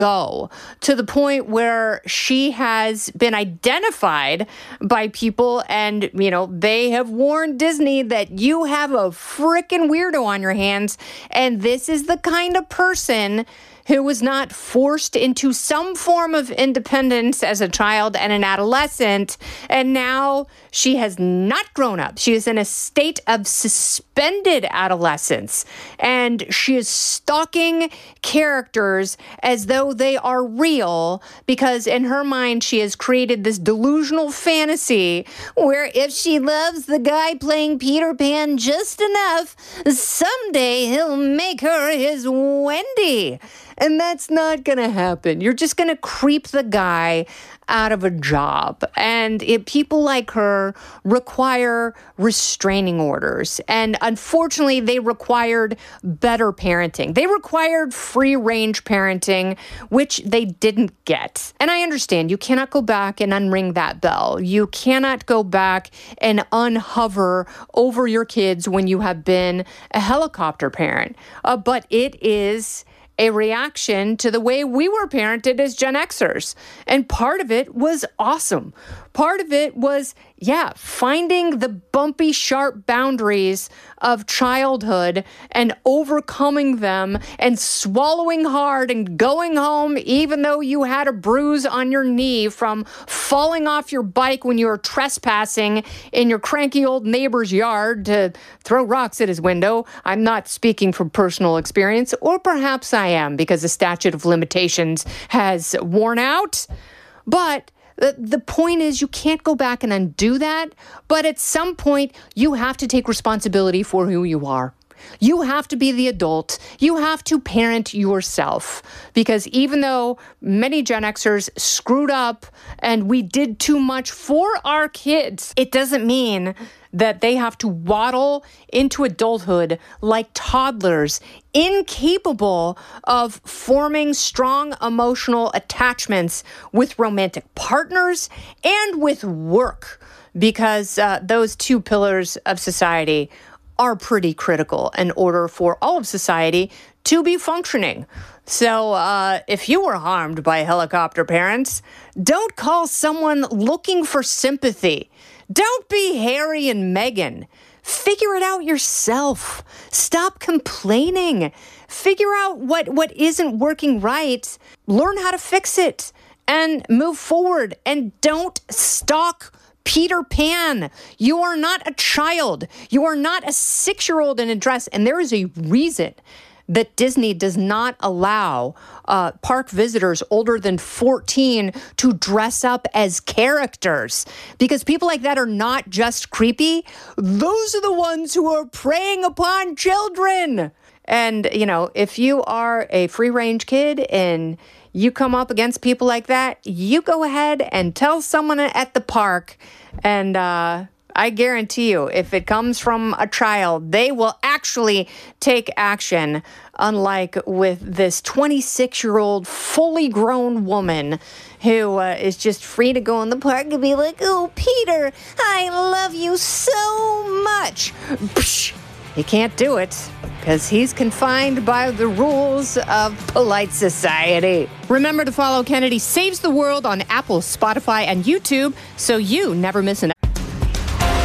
go to the point where she has been identified by people and, they have warned Disney that you have a freaking weirdo on your hands. And this is the kind of person who was not forced into some form of independence as a child and an adolescent. And now she has not grown up. She is in a state of suspended adolescence. And she is stalking characters as though they are real, because in her mind, she has created this delusional fantasy where if she loves the guy playing Peter Pan just enough, someday he'll make her his Wendy. And that's not going to happen. You're just going to creep the guy out of a job. And people like her require restraining orders. And unfortunately, they required better parenting. They required free-range parenting, which they didn't get. And I understand you cannot go back and unring that bell. You cannot go back and unhover over your kids when you have been a helicopter parent. But it is a reaction to the way we were parented as Gen Xers. And part of it was awesome. Part of it was, finding the bumpy, sharp boundaries of childhood and overcoming them and swallowing hard and going home even though you had a bruise on your knee from falling off your bike when you were trespassing in your cranky old neighbor's yard to throw rocks at his window. I'm not speaking from personal experience, or perhaps I am because the statute of limitations has worn out. But the point is, you can't go back and undo that, but at some point, you have to take responsibility for who you are. You have to be the adult. You have to parent yourself, because even though many Gen Xers screwed up and we did too much for our kids, it doesn't mean that they have to waddle into adulthood like toddlers, incapable of forming strong emotional attachments with romantic partners and with work, because those two pillars of society are pretty critical in order for all of society to be functioning. So if you were harmed by helicopter parents, don't call someone looking for sympathy. Don't be Harry and Meghan. Figure it out yourself. Stop complaining. Figure out what isn't working right. Learn how to fix it and move forward. And don't stalk Peter Pan. You are not a child. You are not a 6-year-old in a dress. And there is a reason that Disney does not allow park visitors older than 14 to dress up as characters. Because people like that are not just creepy. Those are the ones who are preying upon children. And, if you are a free-range kid and you come up against people like that, you go ahead and tell someone at the park. And I guarantee you, if it comes from a child, they will actually take action, unlike with this 26-year-old fully grown woman who is just free to go in the park and be like, "Oh, Peter, I love you so much." Psh, you can't do it because he's confined by the rules of polite society. Remember to follow Kennedy Saves the World on Apple, Spotify, and YouTube so you never miss an